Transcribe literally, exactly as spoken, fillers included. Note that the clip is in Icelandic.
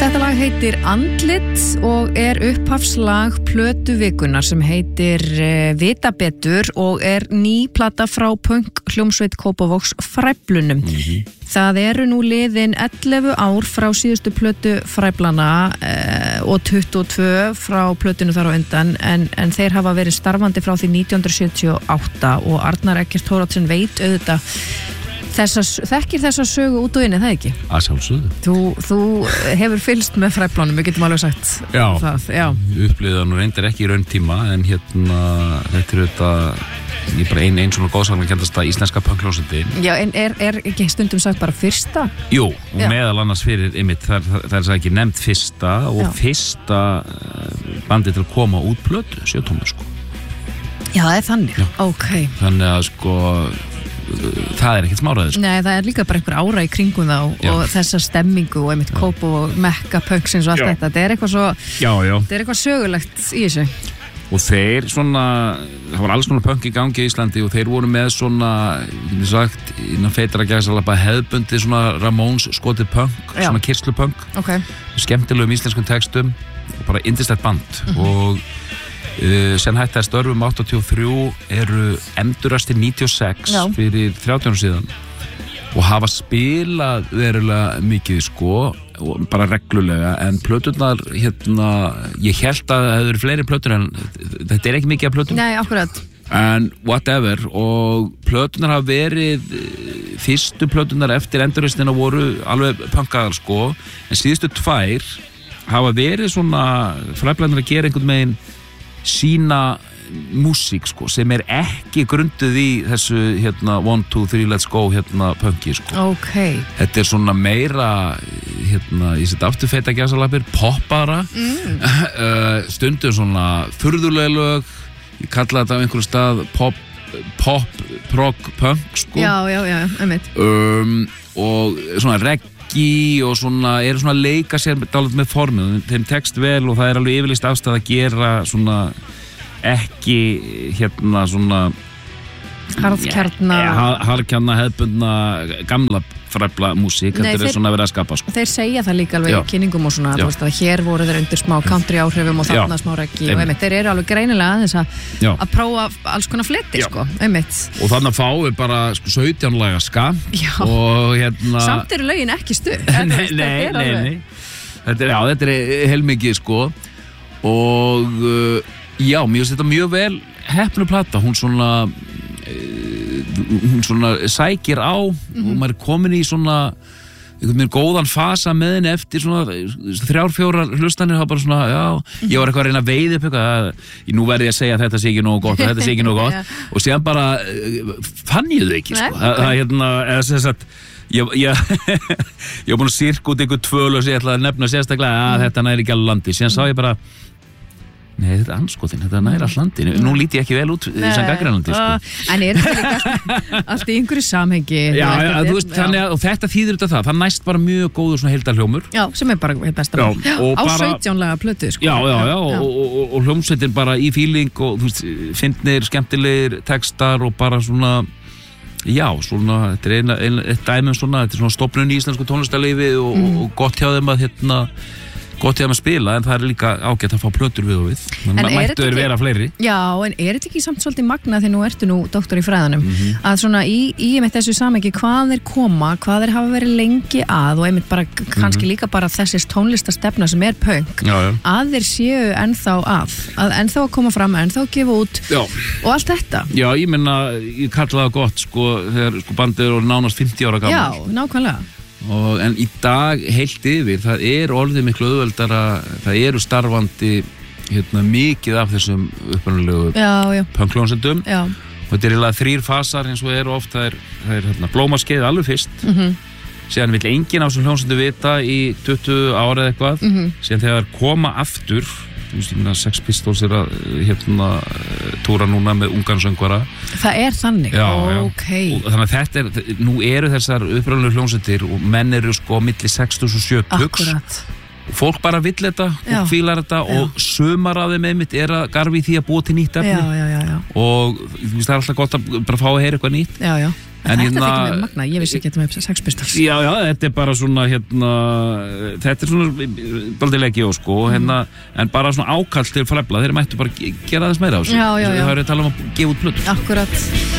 Þetta lag heitir Andlit og er upphafslag plötu vikunar sem heitir uh, Vita betur og er ný plata frá punk hljómsveit Kópavogs Fræflunum. Mm-hmm. Það eru nú liðin ellefu ár frá síðustu plötu Fræflana uh, og tuttugu og tvö frá plötunu þar á undan en, en þeir hafa verið starfandi frá því nítján hundruð sjötíu og átta og Arnar Eggert Thoroddsen veit auðvitað Þessa, þekkir þessa sögu út og inn, er það ekki? Að sjálfsögðu. Þú, þú hefur fylgst með Fræflunum, við getum alveg sagt já, það. Já, upplýðan og reyndar ekki í raun tíma, en hérna, þetta er auðvitað, ég er bara ein, ein svona góðsagna kennast að íslenska punkljónsveitin. Já, en er, er ekki stundum sagt bara fyrsta? Jú, og já. Meðal annars fyrir, einmitt, það, það, það er ekki nefnt fyrsta og já. Fyrsta bandi til að koma út plötu, sjötómur, sko. Já, það er þannig, já. Ok. Þannig að, sko, það er ekkert smáraðið sko. Nei, það er líka bara einhver ára í kringum þá já. Og þessa stemmingu og einmitt kóp og mekka pöksins og allt já. Þetta þetta er eitthvað svo, já, já. Þetta er eitthvað sögulegt í þessu og þeir svona, það var alls konar punk í gangi í Íslandi og þeir voru með svona ég hef sagt, innan feitar að gæsa alveg hefðbundi svona Ramones skotið punk, já. Svona kirslupunk okay. Skemmtilegum íslenskum textum og bara yndislegt band mm-hmm. og Uh, sen hætti að störfum áttatíu og þrjú eru endurastir níutíu og sex já. Fyrir þrjátíu árum síðan og hafa spilað verulega mikið sko og bara reglulega en plöturnar hérna ég held að það hefur verið fleiri plötur en þetta er ekki mikið af plötur Nei, akkurat en whatever og plöturnar hafa verið fyrstu plöturnar eftir endurastina voru alveg punkaðar sko en síðustu tvær hafa verið svona fræflarnir að gera einhvern veginn sína músík sko, sem er ekki grunduð í þessu hérna, one, two, three, let's go hérna, punki sko. Okay. Þetta er svona meira hérna, ég set aftur feita gæsalapir poppara mm. uh, stundum svona furðulega lög ég kalla þetta á einhverju stað pop, pop, prog, punk sko. Já, já, já, einmitt um, og svona reggae og svona, eru svona að leika sér dálítið með formið, þeim tekst vel og það er alveg yfirlýst afstæð að gera svona ekki hérna svona harðkjarna ja, harðkjarna hefðbundna gamla fræfla músík, þetta er þeir, svona að vera að skapa sko. Þeir segja það líka alveg já. Í kynningum og svona, þú veist að hér voru þeir undir smá country áhrifum og þarna smá reggae og einmitt, þeir eru alveg greinilega aðeins að að prófa alls konar fleti sko, einmitt og þannig að fáum við bara sko, sautján laga skamt og hérna samt eru lögin ekki stuð nei, nei, nei, nei þetta er, já, þetta er heilmikið sko og já, mér finnst þetta mjög vel heppnu plata, hún svona hún svona sækir á mm-hmm. og maður er komin í svona einhvern veginn góðan fasa með henni eftir svona þrjár, fjórar hlustanir hafa bara svona, já, mm-hmm. ég var eitthvað að reyna að veiða upp eitthvað, nú verði ég að segja að þetta sé ekki nógu gott og þetta sé ekki nógu gott yeah. og síðan bara fann ég þau ekki sko, það er hérna, eða þess að ég, ég, ég var búin að sirka út einhver tvöl og ég ætlaði að nefna sérstaklega að mm. þetta næri ekki alveg landi, síðan sá ég bara nei, þetta er anskotin, þetta næri all landi nú líti ég ekki vel út sem gaggrænlandi sko. En er þetta líka allt í einhverju samhengi já, já, þú veist, þannig að þetta þýðir þetta það það næst bara mjög góður svona heildarhljómur já, sem er bara besta mál á sautjánlega plötu sko. já, já, já, já. Og, og, og hljómsveitin bara í feeling og þú veist, fyndnir, skemmtilegir textar og bara svona já, svona, þetta er eina, eina, eitt dæmi svona, þetta er svona stofnun í íslensku tónlistarlífi og, mm. og gott hjá þeim að hérna gott ég að maður spila, en það er líka ágætt að fá plötur við og við, þannig að mættu þeir vera fleiri. Já, en er þetta ekki samt svolítið magna þegar nú ertu nú doktor í fræðanum, mm-hmm. að svona í, í einmitt þessu samhengi hvað þeir koma, hvað þeir hafa verið lengi að og einmitt bara kannski mm-hmm. líka bara þessis tónlistastefna sem er punk, já, já. Að þeir séu ennþá að, að ennþá að koma fram, ennþá að gefa út já. Og allt þetta. Já, ég menna, ég kalla það gott, sko, þegar sko, bandið eru nánast fimmtíu ára gammal. Já, nákvæmlega. Og, en í dag heilt yfir það er orðið miklu auðveldara það eru starfandi hérna, mikið af þessum upprunalegu punkljónsendum og þetta er eiginlega þrír fasar eins og eru oft það er, það er hérna, blómaskeið alveg fyrst mm-hmm. síðan vill enginn af þessum hljónsendum vita í tuttugu ára eða eitthvað mm-hmm. síðan þegar koma aftur þú veist, ég meina Sex Pistols er að hérna túra núna með ungansöngvara það er þannig, já, ok já. Og þannig að þetta er, nú eru þessar upprunalegu hljómsveitir og menn eru sko milli sextugs og sjötugs akkurat og fólk bara vill þetta og fílar þetta já. Og sumar af þeim einmitt er að garfi því að búa til nýtt efni já, já, já, já. Og það er alltaf gott að bara fá að heyra eitthvað nýtt já, já. En Þetta hérna- þykir mér magna, ég vissi ekki að þetta með sex pistols. Já, já, þetta er bara svona hérna, þetta er svona dálítið leggið sko, hérna, en bara svona ákall til Fræfla, þeir mættu bara ge- gera þess meira á þessu. Já, já, já. Það er að tala um að gefa út plötur. Akkurat.